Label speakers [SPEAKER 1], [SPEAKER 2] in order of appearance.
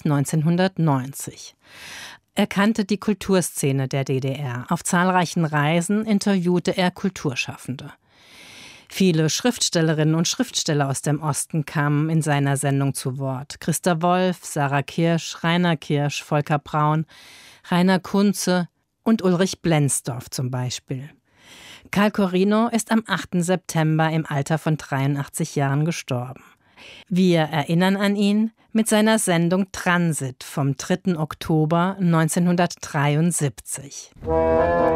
[SPEAKER 1] 1990. Er kannte die Kulturszene der DDR. Auf zahlreichen Reisen interviewte er Kulturschaffende. Viele Schriftstellerinnen und Schriftsteller aus dem Osten kamen in seiner Sendung zu Wort. Christa Wolf, Sarah Kirsch, Rainer Kirsch, Volker Braun, Rainer Kunze und Ulrich Blensdorf zum Beispiel. Karl Corrino ist am 8. September im Alter von 83 Jahren gestorben. Wir erinnern an ihn mit seiner Sendung Transit vom 3. Oktober 1973.